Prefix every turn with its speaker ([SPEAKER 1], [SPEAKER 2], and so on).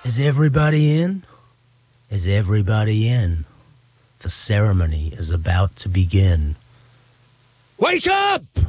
[SPEAKER 1] Is everybody in? Is everybody in? The ceremony is about to begin. Wake up!